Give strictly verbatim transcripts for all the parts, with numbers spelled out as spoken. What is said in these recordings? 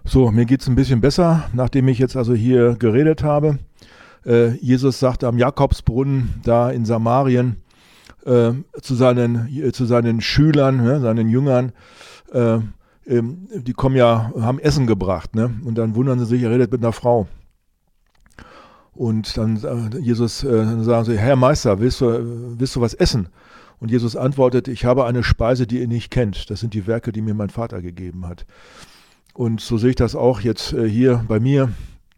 So, mir geht es ein bisschen besser, nachdem ich jetzt also hier geredet habe. Äh, Jesus sagte am Jakobsbrunnen da in Samarien äh, zu, seinen, äh, zu seinen Schülern, ne, seinen Jüngern, äh, ähm, die kommen ja, haben Essen gebracht, ne? Und dann wundern sie sich, er redet mit einer Frau. Und dann äh, Jesus, äh, dann sagen sie, Herr Meister, willst du, willst du was essen? Und Jesus antwortet, ich habe eine Speise, die ihr nicht kennt. Das sind die Werke, die mir mein Vater gegeben hat. Und so sehe ich das auch jetzt äh, hier bei mir.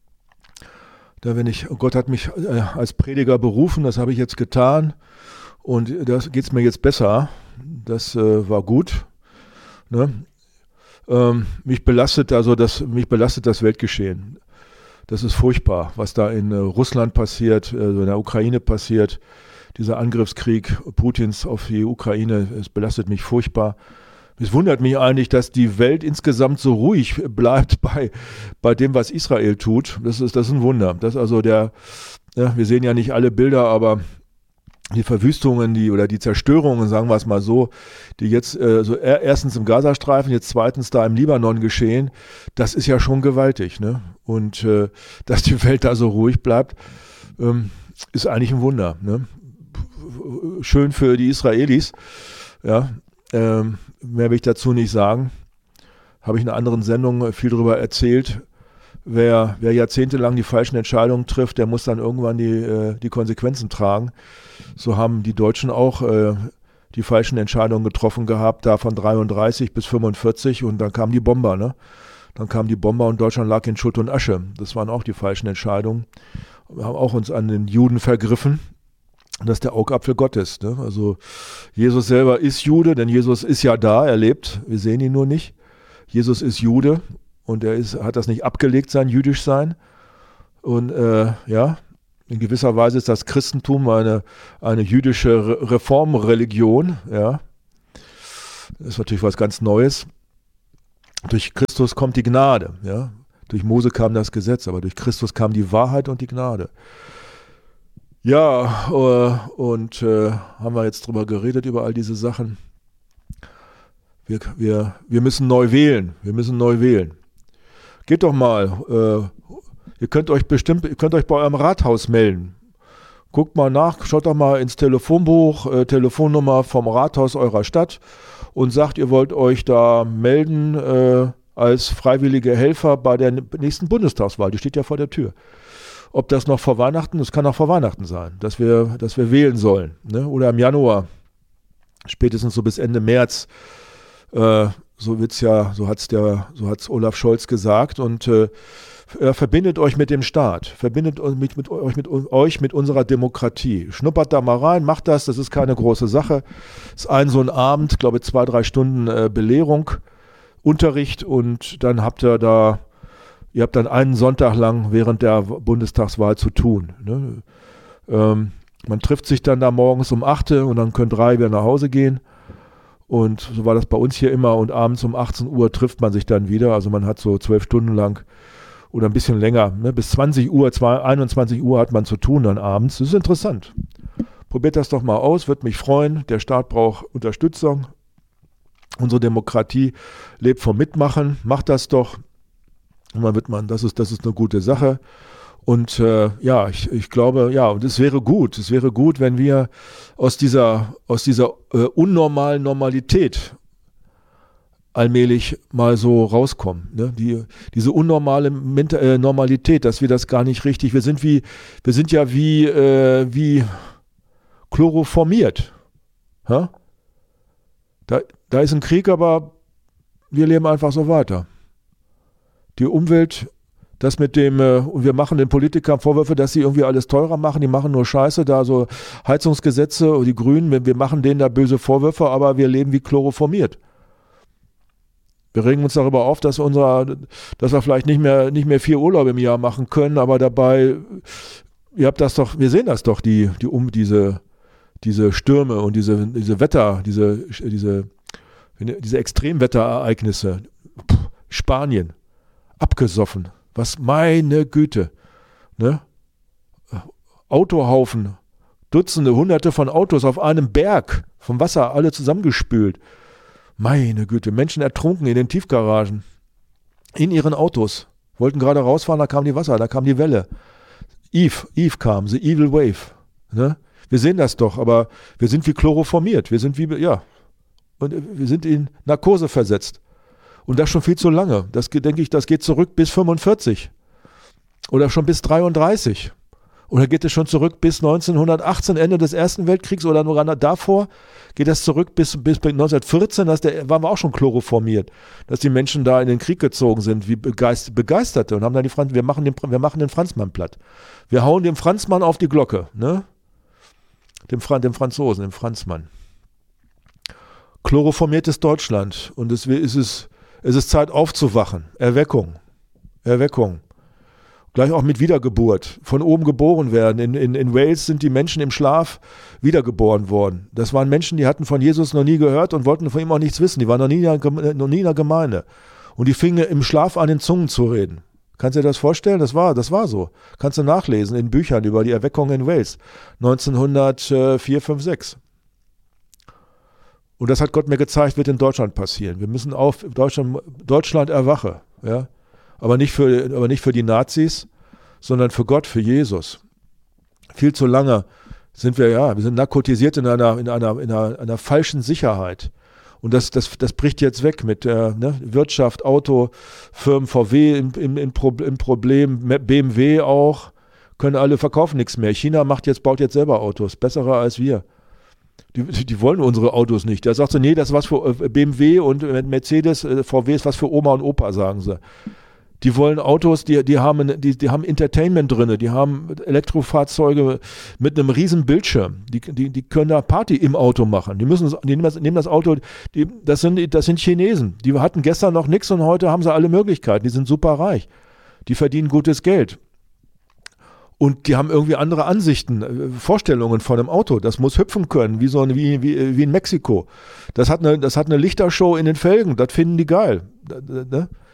Da wenn ich, Gott hat mich äh, als Prediger berufen, das habe ich jetzt getan. Und das geht es mir jetzt besser. Das äh, war gut. Ne? Ähm, mich belastet also das, mich belastet das Weltgeschehen. Das ist furchtbar, was da in äh, Russland passiert, äh, in der Ukraine passiert. Dieser Angriffskrieg Putins auf die Ukraine, es belastet mich furchtbar. Es wundert mich eigentlich, dass die Welt insgesamt so ruhig bleibt bei, bei dem, was Israel tut. Das ist, das ist ein Wunder. Das also der, ja, wir sehen ja nicht alle Bilder, aber die Verwüstungen, die oder die Zerstörungen, sagen wir es mal so, die jetzt äh, so erstens im Gazastreifen, jetzt zweitens da im Libanon geschehen, das ist ja schon gewaltig, ne? Und äh, dass die Welt da so ruhig bleibt, ähm, ist eigentlich ein Wunder, ne? Schön für die Israelis, ja. Ähm, mehr will ich dazu nicht sagen. Habe ich in einer anderen Sendung viel darüber erzählt. Wer, wer jahrzehntelang die falschen Entscheidungen trifft, der muss dann irgendwann die, äh, die Konsequenzen tragen. So haben die Deutschen auch äh, die falschen Entscheidungen getroffen gehabt, da von dreiunddreißig bis fünfundvierzig, und dann kamen die Bomber, ne? Dann kamen die Bomber und Deutschland lag in Schutt und Asche. Das waren auch die falschen Entscheidungen. Wir haben auch uns an den Juden vergriffen. Das ist der Augapfel Gottes, ne? Also Jesus selber ist Jude, denn Jesus ist ja da, er lebt, wir sehen ihn nur nicht. Jesus ist Jude und er ist, hat das nicht abgelegt, sein Jüdischsein. Und äh, ja, in gewisser Weise ist das Christentum eine, eine jüdische Re- Reformreligion. Ja. Das ist natürlich was ganz Neues. Durch Christus kommt die Gnade. Ja. Durch Mose kam das Gesetz, aber durch Christus kam die Wahrheit und die Gnade. Ja, äh, und äh, haben wir jetzt drüber geredet, über all diese Sachen. Wir, wir, wir müssen neu wählen, wir müssen neu wählen. Geht doch mal, äh, ihr könnt euch bestimmt, ihr könnt euch bei eurem Rathaus melden. Guckt mal nach, schaut doch mal ins Telefonbuch, äh, Telefonnummer vom Rathaus eurer Stadt und sagt, ihr wollt euch da melden äh, als freiwillige Helfer bei der nächsten Bundestagswahl, die steht ja vor der Tür. Ob das noch vor Weihnachten, das kann auch vor Weihnachten sein, dass wir, dass wir wählen sollen, ne? Oder im Januar, spätestens so bis Ende März. Äh, so wird's ja, so hat's der, so hat's Olaf Scholz gesagt. Und äh, verbindet euch mit dem Staat, verbindet euch mit, mit, euch, mit euch mit unserer Demokratie. Schnuppert da mal rein, macht das, das ist keine große Sache. Das ist ein so ein Abend, glaube ich, zwei, drei Stunden äh, Belehrung, Unterricht, und dann habt ihr da Ihr habt dann einen Sonntag lang während der Bundestagswahl zu tun. Ne? Ähm, man trifft sich dann da morgens um acht und dann können drei wieder nach Hause gehen. Und so war das bei uns hier immer. Und abends um achtzehn Uhr trifft man sich dann wieder. Also man hat so zwölf Stunden lang oder ein bisschen länger. Ne? Bis zwanzig Uhr, einundzwanzig Uhr hat man zu tun dann abends. Das ist interessant. Probiert das doch mal aus, würde mich freuen. Der Staat braucht Unterstützung. Unsere Demokratie lebt vom Mitmachen. Macht das doch. Und dann wird man, das ist, das ist eine gute Sache. Und äh, ja, ich, ich glaube, ja, und es wäre gut, es wäre gut, wenn wir aus dieser, aus dieser äh, unnormalen Normalität allmählich mal so rauskommen. Ne? Die, diese unnormale Ment- äh, Normalität, dass wir das gar nicht richtig, wir sind wie, wir sind ja wie, äh, wie chloroformiert. Ha? Da, da ist ein Krieg, aber wir leben einfach so weiter. Die Umwelt, das mit dem, äh, und wir machen den Politikern Vorwürfe, dass sie irgendwie alles teurer machen, die machen nur Scheiße, da so Heizungsgesetze, die Grünen, wir, wir machen denen da böse Vorwürfe, aber wir leben wie chloroformiert. Wir regen uns darüber auf, dass, unser, dass wir vielleicht nicht mehr, nicht mehr vier Urlaube im Jahr machen können, aber dabei, ihr habt das doch, wir sehen das doch, die, die um diese, diese Stürme und diese, diese Wetter, diese, diese, diese Extremwetterereignisse. Puh, Spanien. Abgesoffen. Was, meine Güte. Ne? Autohaufen. Dutzende, hunderte von Autos auf einem Berg. Vom Wasser alle zusammengespült. Meine Güte. Menschen ertrunken in den Tiefgaragen. in ihren Autos, wollten gerade rausfahren, da kam die Wasser, da kam die Welle. Eve, Eve kam, the evil wave. Ne? Wir sehen das doch, aber wir sind wie chloroformiert, wir sind wie, ja, und wir sind in Narkose versetzt. Und das schon viel zu lange. Das denke ich, das geht zurück bis fünfundvierzig oder schon bis dreiunddreißig. Oder geht es schon zurück bis neunzehnhundertachtzehn, Ende des Ersten Weltkriegs oder nur davor? Geht das zurück bis, bis neunzehnhundertvierzehn? Das der, waren wir auch schon chloroformiert, dass die Menschen da in den Krieg gezogen sind, wie begeist, Begeisterte und haben dann die Franz, wir machen den, wir machen den Franzmann platt. Wir hauen dem Franzmann auf die Glocke, ne? Dem, Fran, dem Franzosen, dem Franzmann. Chloroformiertes Deutschland. Und es, es, ist, es ist Zeit aufzuwachen. Erweckung. Erweckung. Gleich auch mit Wiedergeburt, von oben geboren werden. In, in, in Wales sind die Menschen im Schlaf wiedergeboren worden. Das waren Menschen, die hatten von Jesus noch nie gehört und wollten von ihm auch nichts wissen. Die waren noch nie, noch nie in der Gemeinde. Und die fingen im Schlaf an, in Zungen zu reden. Kannst du dir das vorstellen? Das war, das war so. Kannst du nachlesen in Büchern über die Erweckung in Wales. neunzehnhundertvier, fünf, sechs. Und das hat Gott mir gezeigt, wird in Deutschland passieren. Wir müssen auf Deutschland, Deutschland erwache, ja. Aber nicht für, aber nicht für die Nazis, sondern für Gott, für Jesus. Viel zu lange sind wir, ja, wir sind narkotisiert in einer, in einer, in einer, einer falschen Sicherheit. Und das, das, das bricht jetzt weg mit der ne, Wirtschaft, Autofirmen, V W im, im, im, Pro, im Problem, B M W auch, können alle verkaufen nichts mehr. China macht jetzt, baut jetzt selber Autos, bessere als wir. Die, die wollen unsere Autos nicht. Da sagt sie, nee, das ist was für B M W und Mercedes, V W ist was für Oma und Opa, sagen sie. Die wollen Autos, die, die, haben, die, die haben Entertainment drin, die haben Elektrofahrzeuge mit einem riesen Bildschirm. Die, die, die können da Party im Auto machen. Die müssen die nehmen, das, nehmen das Auto, die, das, sind, das sind Chinesen. Die hatten gestern noch nichts und heute haben sie alle Möglichkeiten. Die sind super reich. Die verdienen gutes Geld. Und die haben irgendwie andere Ansichten, Vorstellungen von einem Auto. Das muss hüpfen können, wie, so ein, wie, wie, wie in Mexiko. Das hat, eine, das hat eine Lichtershow in den Felgen, das finden die geil.